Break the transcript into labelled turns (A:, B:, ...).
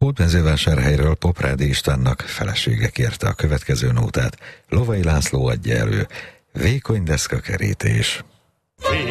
A: Hódmezővásárhelyről Poprádi Istvánnak felesége kérte a következő nótát. Lovai László adja elő. Vékony deszkakerítés.